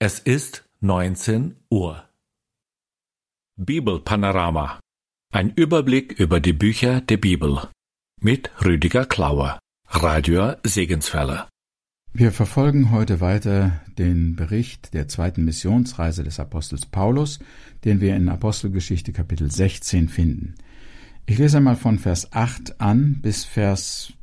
Es ist 19 Uhr. Bibelpanorama. Ein Überblick über die Bücher der Bibel. Mit Rüdiger Klauer, Radio Segenswelle. Wir verfolgen heute weiter den Bericht der zweiten Missionsreise des Apostels Paulus, den wir in Apostelgeschichte Kapitel 16 finden. Ich lese einmal von Vers 8 an bis Vers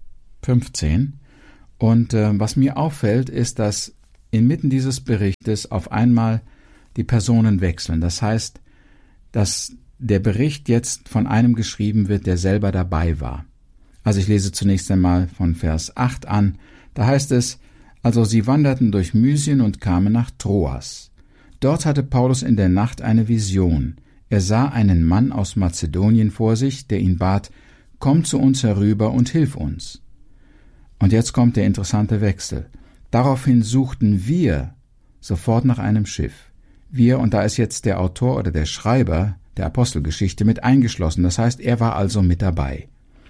15. Und was mir auffällt, ist, dass inmitten dieses Berichtes auf einmal die Personen wechseln. Das heißt, dass der Bericht jetzt von einem geschrieben wird, der selber dabei war. Also ich lese zunächst einmal von Vers 8 an. Da heißt es: Also sie wanderten durch Mysien und kamen nach Troas. Dort hatte Paulus in der Nacht eine Vision. Er sah einen Mann aus Mazedonien vor sich, der ihn bat: Komm zu uns herüber und hilf uns. Und jetzt kommt der interessante Wechsel. Daraufhin suchten wir sofort nach einem Schiff. Wir, und da ist jetzt der Autor oder der Schreiber der Apostelgeschichte mit eingeschlossen. Das heißt, er war also mit dabei.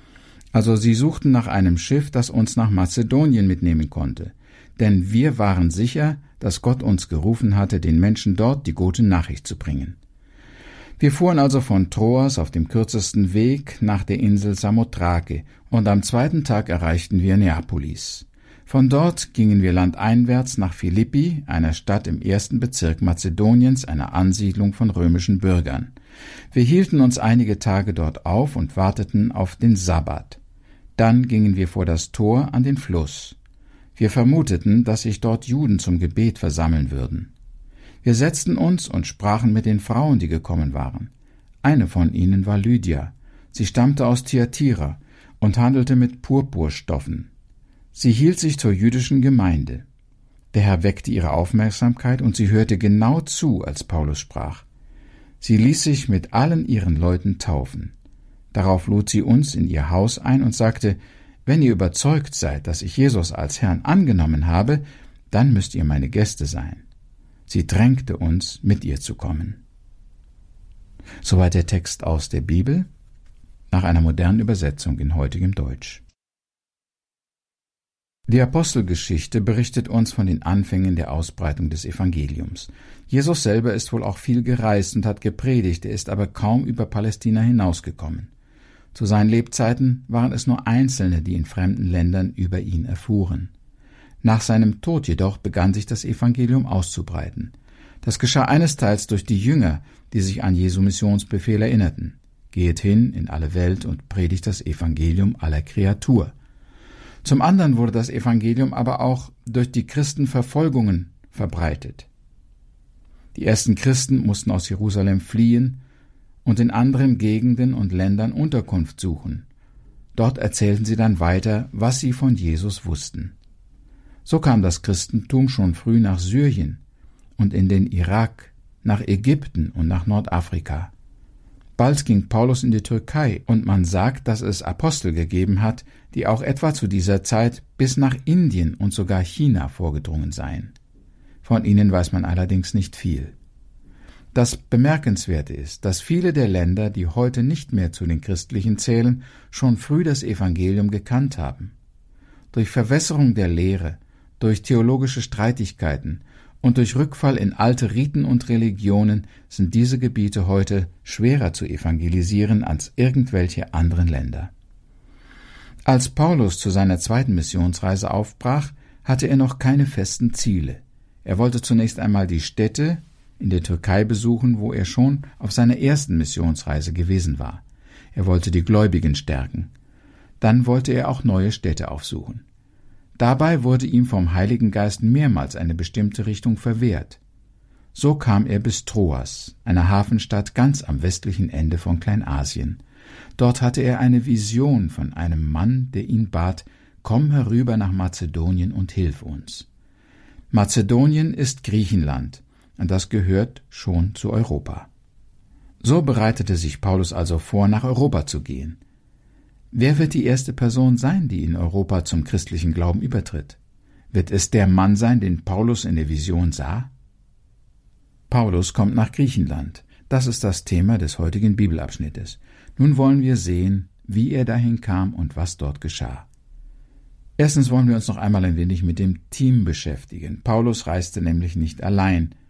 Also sie suchten nach einem Schiff, das uns nach Mazedonien mitnehmen konnte. Denn wir waren sicher, dass Gott uns gerufen hatte, den Menschen dort die gute Nachricht zu bringen. Wir fuhren also von Troas auf dem kürzesten Weg nach der Insel Samothrake und am zweiten Tag erreichten wir Neapolis. Von dort gingen wir landeinwärts nach Philippi, einer Stadt im 1. Bezirk Mazedoniens, einer Ansiedlung von römischen Bürgern. Wir hielten uns einige Tage dort auf und warteten auf den Sabbat. Dann gingen wir vor das Tor an den Fluss. Wir vermuteten, dass sich dort Juden zum Gebet versammeln würden. Wir setzten uns und sprachen mit den Frauen, die gekommen waren. Eine von ihnen war Lydia. Sie stammte aus Thyatira und handelte mit Purpurstoffen. Sie hielt sich zur jüdischen Gemeinde. Der Herr weckte ihre Aufmerksamkeit und sie hörte genau zu, als Paulus sprach. Sie ließ sich mit allen ihren Leuten taufen. Darauf lud sie uns in ihr Haus ein und sagte: Wenn ihr überzeugt seid, dass ich Jesus als Herrn angenommen habe, dann müsst ihr meine Gäste sein. Sie drängte uns, mit ihr zu kommen. Soweit der Text aus der Bibel, nach einer modernen Übersetzung in heutigem Deutsch. Die Apostelgeschichte berichtet uns von den Anfängen der Ausbreitung des Evangeliums. Jesus selber ist wohl auch viel gereist und hat gepredigt, er ist aber kaum über Palästina hinausgekommen. Zu seinen Lebzeiten waren es nur Einzelne, die in fremden Ländern über ihn erfuhren. Nach seinem Tod jedoch begann sich das Evangelium auszubreiten. Das geschah einesteils durch die Jünger, die sich an Jesu Missionsbefehl erinnerten. Geht hin in alle Welt und predigt das Evangelium aller Kreatur. Zum anderen wurde das Evangelium aber auch durch die Christenverfolgungen verbreitet. Die ersten Christen mussten aus Jerusalem fliehen und in anderen Gegenden und Ländern Unterkunft suchen. Dort erzählten sie dann weiter, was sie von Jesus wussten. So kam das Christentum schon früh nach Syrien und in den Irak, nach Ägypten und nach Nordafrika. Bald ging Paulus in die Türkei und man sagt, dass es Apostel gegeben hat, die auch etwa zu dieser Zeit bis nach Indien und sogar China vorgedrungen seien. Von ihnen weiß man allerdings nicht viel. Das Bemerkenswerte ist, dass viele der Länder, die heute nicht mehr zu den Christlichen zählen, schon früh das Evangelium gekannt haben. Durch Verwässerung der Lehre, durch theologische Streitigkeiten und durch Rückfall in alte Riten und Religionen sind diese Gebiete heute schwerer zu evangelisieren als irgendwelche anderen Länder. Als Paulus zu seiner zweiten Missionsreise aufbrach, hatte er noch keine festen Ziele. Er wollte zunächst einmal die Städte in der Türkei besuchen, wo er schon auf seiner ersten Missionsreise gewesen war. Er wollte die Gläubigen stärken. Dann wollte er auch neue Städte aufsuchen. Dabei wurde ihm vom Heiligen Geist mehrmals eine bestimmte Richtung verwehrt. So kam er bis Troas, einer Hafenstadt ganz am westlichen Ende von Kleinasien. Dort hatte er eine Vision von einem Mann, der ihn bat: Komm herüber nach Mazedonien und hilf uns. Mazedonien ist Griechenland, und das gehört schon zu Europa. So bereitete sich Paulus also vor, nach Europa zu gehen. Wer wird die erste Person sein, die in Europa zum christlichen Glauben übertritt? Wird es der Mann sein, den Paulus in der Vision sah? Paulus kommt nach Griechenland. Das ist das Thema des heutigen Bibelabschnittes. Nun wollen wir sehen, wie er dahin kam und was dort geschah. Erstens wollen wir uns noch einmal ein wenig mit dem Team beschäftigen. Paulus reiste nämlich nicht allein.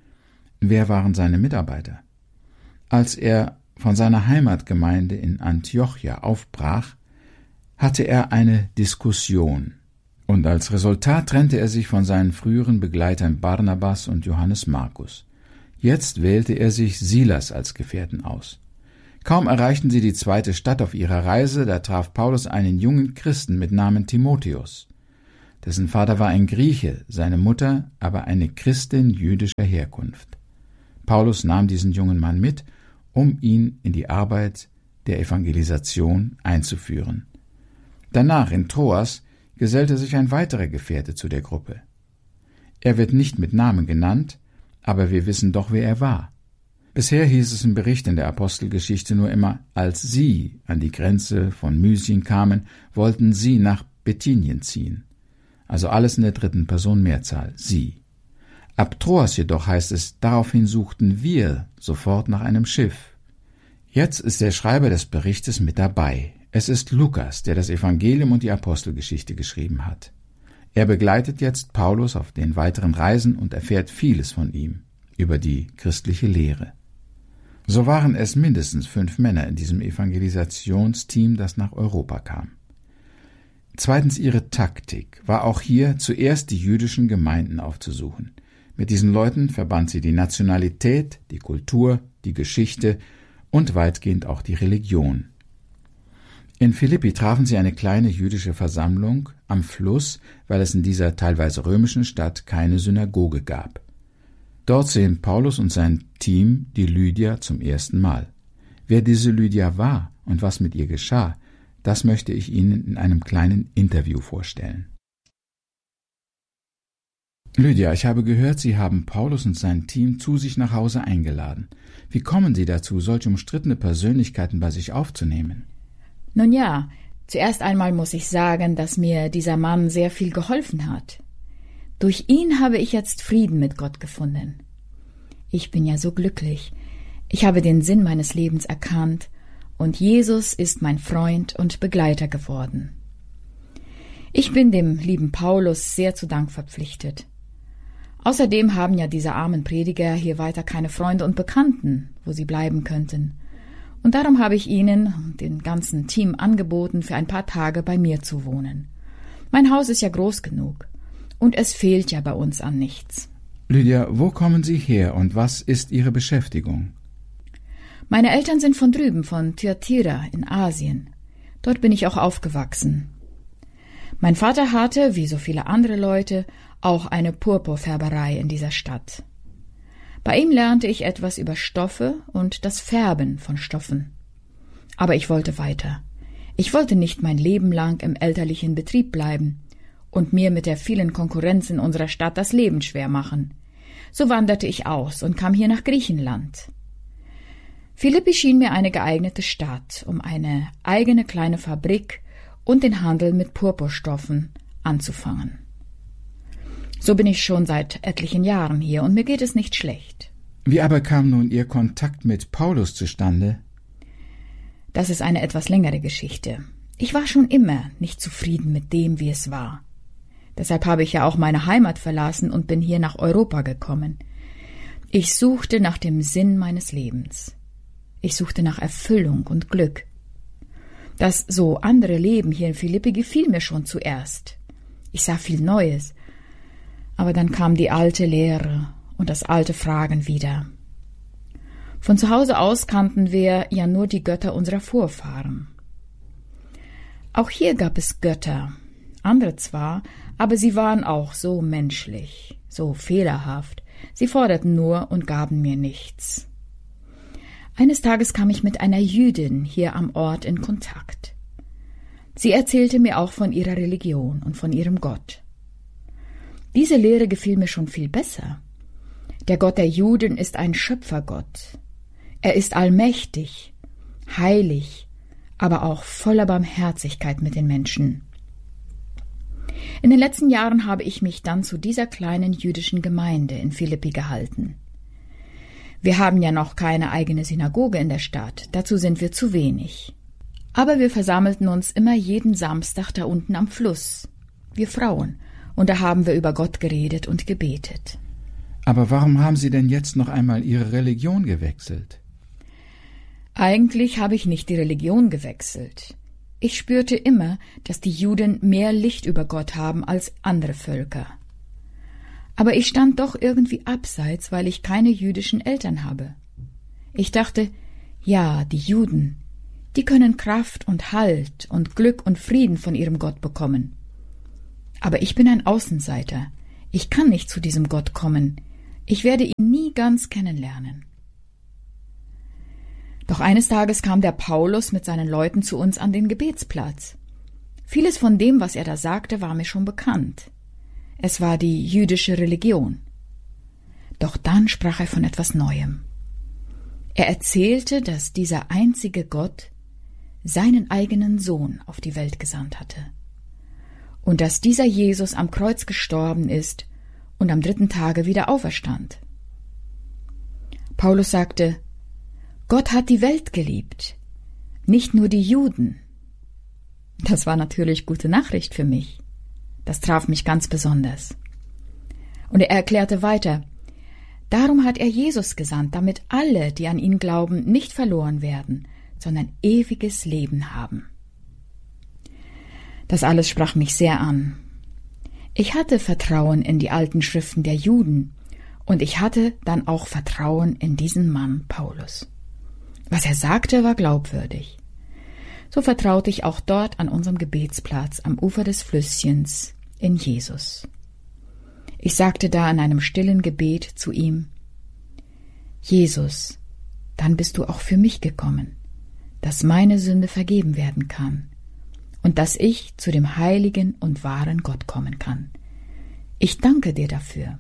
Wer waren seine Mitarbeiter? Als er von seiner Heimatgemeinde in Antiochia aufbrach, hatte er eine Diskussion, und als Resultat trennte er sich von seinen früheren Begleitern Barnabas und Johannes Markus. Jetzt wählte er sich Silas als Gefährten aus. Kaum erreichten sie die zweite Stadt auf ihrer Reise, da traf Paulus einen jungen Christen mit Namen Timotheus. Dessen Vater war ein Grieche, seine Mutter aber eine Christin jüdischer Herkunft. Paulus nahm diesen jungen Mann mit, um ihn in die Arbeit der Evangelisation einzuführen. Danach in Troas gesellte sich ein weiterer Gefährte zu der Gruppe. Er wird nicht mit Namen genannt, aber wir wissen doch, wer er war. Bisher hieß es im Bericht in der Apostelgeschichte nur immer, als sie an die Grenze von Mysien kamen, wollten sie nach Bithynien ziehen. Also alles in der dritten Person Mehrzahl, sie. Ab Troas jedoch heißt es, daraufhin suchten wir sofort nach einem Schiff. Jetzt ist der Schreiber des Berichtes mit dabei. Es ist Lukas, der das Evangelium und die Apostelgeschichte geschrieben hat. Er begleitet jetzt Paulus auf den weiteren Reisen und erfährt vieles von ihm, über die christliche Lehre. So waren es mindestens 5 Männer in diesem Evangelisationsteam, das nach Europa kam. Zweitens ihre Taktik war auch hier zuerst die jüdischen Gemeinden aufzusuchen. Mit diesen Leuten verband sie die Nationalität, die Kultur, die Geschichte und weitgehend auch die Religion. In Philippi trafen sie eine kleine jüdische Versammlung am Fluss, weil es in dieser teilweise römischen Stadt keine Synagoge gab. Dort sehen Paulus und sein Team die Lydia zum ersten Mal. Wer diese Lydia war und was mit ihr geschah, das möchte ich Ihnen in einem kleinen Interview vorstellen. Lydia, ich habe gehört, Sie haben Paulus und sein Team zu sich nach Hause eingeladen. Wie kommen Sie dazu, solche umstrittene Persönlichkeiten bei sich aufzunehmen? Nun ja, zuerst einmal muss ich sagen, dass mir dieser Mann sehr viel geholfen hat. Durch ihn habe ich jetzt Frieden mit Gott gefunden. Ich bin ja so glücklich. Ich habe den Sinn meines Lebens erkannt und Jesus ist mein Freund und Begleiter geworden. Ich bin dem lieben Paulus sehr zu Dank verpflichtet. Außerdem haben ja diese armen Prediger hier weiter keine Freunde und Bekannten, wo sie bleiben könnten. Und darum habe ich ihnen und dem ganzen Team angeboten, für ein paar Tage bei mir zu wohnen. Mein Haus ist ja groß genug und es fehlt ja bei uns an nichts. Lydia, wo kommen Sie her und was ist Ihre Beschäftigung? Meine Eltern sind von drüben, von Thyatira in Asien. Dort bin ich auch aufgewachsen. Mein Vater hatte, wie so viele andere Leute, auch eine Purpurfärberei in dieser Stadt. Bei ihm lernte ich etwas über Stoffe und das Färben von Stoffen. Aber ich wollte weiter. Ich wollte nicht mein Leben lang im elterlichen Betrieb bleiben und mir mit der vielen Konkurrenz in unserer Stadt das Leben schwer machen. So wanderte ich aus und kam hier nach Griechenland. Philippi schien mir eine geeignete Stadt, um eine eigene kleine Fabrik und den Handel mit Purpurstoffen anzufangen. So bin ich schon seit etlichen Jahren hier und mir geht es nicht schlecht. Wie aber kam nun Ihr Kontakt mit Paulus zustande? Das ist eine etwas längere Geschichte. Ich war schon immer nicht zufrieden mit dem, wie es war. Deshalb habe ich ja auch meine Heimat verlassen und bin hier nach Europa gekommen. Ich suchte nach dem Sinn meines Lebens. Ich suchte nach Erfüllung und Glück. Das so andere Leben hier in Philippi gefiel mir schon zuerst. Ich sah viel Neues. Aber dann kam die alte Lehre und das alte Fragen wieder. Von zu Hause aus kannten wir ja nur die Götter unserer Vorfahren. Auch hier gab es Götter, andere zwar, aber sie waren auch so menschlich, so fehlerhaft. Sie forderten nur und gaben mir nichts. Eines Tages kam ich mit einer Jüdin hier am Ort in Kontakt. Sie erzählte mir auch von ihrer Religion und von ihrem Gott. Diese Lehre gefiel mir schon viel besser. Der Gott der Juden ist ein Schöpfergott. Er ist allmächtig, heilig, aber auch voller Barmherzigkeit mit den Menschen. In den letzten Jahren habe ich mich dann zu dieser kleinen jüdischen Gemeinde in Philippi gehalten. Wir haben ja noch keine eigene Synagoge in der Stadt, dazu sind wir zu wenig. Aber wir versammelten uns immer jeden Samstag da unten am Fluss, wir Frauen, und da haben wir über Gott geredet und gebetet. Aber warum haben Sie denn jetzt noch einmal Ihre Religion gewechselt? Eigentlich habe ich nicht die Religion gewechselt. Ich spürte immer, dass die Juden mehr Licht über Gott haben als andere Völker. Aber ich stand doch irgendwie abseits, weil ich keine jüdischen Eltern habe. Ich dachte, ja, die Juden, die können Kraft und Halt und Glück und Frieden von ihrem Gott bekommen. Aber ich bin ein Außenseiter. Ich kann nicht zu diesem Gott kommen. Ich werde ihn nie ganz kennenlernen. Doch eines Tages kam der Paulus mit seinen Leuten zu uns an den Gebetsplatz. Vieles von dem, was er da sagte, war mir schon bekannt. Es war die jüdische Religion. Doch dann sprach er von etwas Neuem. Er erzählte, dass dieser einzige Gott seinen eigenen Sohn auf die Welt gesandt hatte und dass dieser Jesus am Kreuz gestorben ist und am 3. Tage wieder auferstand. Paulus sagte, Gott hat die Welt geliebt, nicht nur die Juden. Das war natürlich gute Nachricht für mich. Das traf mich ganz besonders. Und er erklärte weiter, darum hat er Jesus gesandt, damit alle, die an ihn glauben, nicht verloren werden, sondern ewiges Leben haben. Das alles sprach mich sehr an. Ich hatte Vertrauen in die alten Schriften der Juden und ich hatte dann auch Vertrauen in diesen Mann Paulus. Was er sagte, war glaubwürdig. So vertraute ich auch dort an unserem Gebetsplatz am Ufer des Flüsschens in Jesus. Ich sagte da in einem stillen Gebet zu ihm, Jesus, dann bist du auch für mich gekommen, dass meine Sünde vergeben werden kann und dass ich zu dem heiligen und wahren Gott kommen kann. Ich danke dir dafür.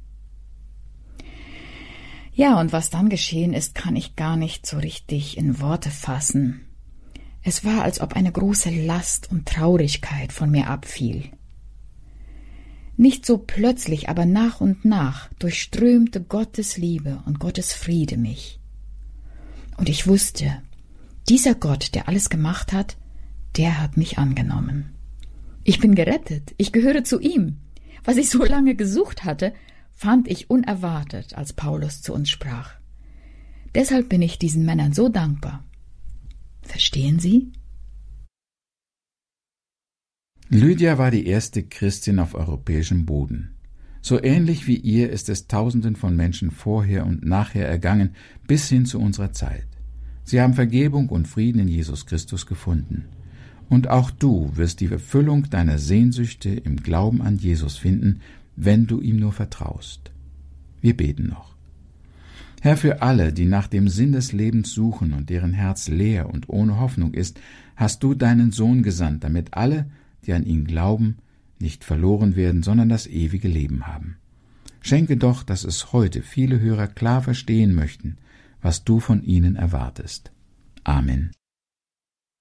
Ja, und was dann geschehen ist, kann ich gar nicht so richtig in Worte fassen. Es war, als ob eine große Last und Traurigkeit von mir abfiel. Nicht so plötzlich, aber nach und nach durchströmte Gottes Liebe und Gottes Friede mich. Und ich wusste, dieser Gott, der alles gemacht hat, der hat mich angenommen. Ich bin gerettet, ich gehöre zu ihm. Was ich so lange gesucht hatte, fand ich unerwartet, als Paulus zu uns sprach. Deshalb bin ich diesen Männern so dankbar. Verstehen Sie? Lydia war die erste Christin auf europäischem Boden. So ähnlich wie ihr ist es Tausenden von Menschen vorher und nachher ergangen, bis hin zu unserer Zeit. Sie haben Vergebung und Frieden in Jesus Christus gefunden. Und auch du wirst die Erfüllung deiner Sehnsüchte im Glauben an Jesus finden, wenn du ihm nur vertraust. Wir beten noch. Herr, für alle, die nach dem Sinn des Lebens suchen und deren Herz leer und ohne Hoffnung ist, hast du deinen Sohn gesandt, damit alle, die an ihn glauben, nicht verloren werden, sondern das ewige Leben haben. Schenke doch, dass es heute viele Hörer klar verstehen möchten, was du von ihnen erwartest. Amen.